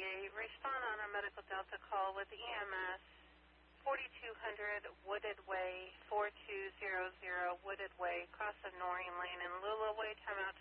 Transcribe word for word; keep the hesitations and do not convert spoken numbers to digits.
eight. Respond on a Medical Delta call with E M S forty-two hundred Wooded Way, four two zero zero Wooded Way, cross of Noreen Lane in Lula Way. Timeout